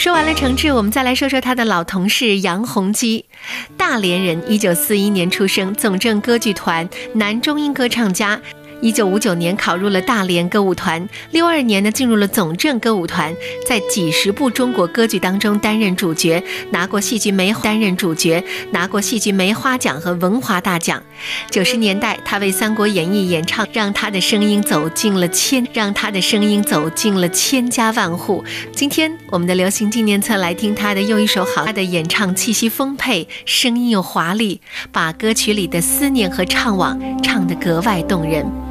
说完了程志，我们再来说说他的老同事杨洪基。大连人，1941年出生，总政歌剧团男中音歌唱家。1959年考入了大连歌舞团，62年呢进入了总政歌舞团，在几十部中国歌剧当中担任主角，拿过戏剧梅花奖和文华大奖。90年代，他为《三国演义》演唱，让他的声音走进了千家万户。今天我们的流行纪念册来听他的又一首好，他的演唱气息丰沛，声音又华丽，把歌曲里的思念和怅惘唱得格外动人。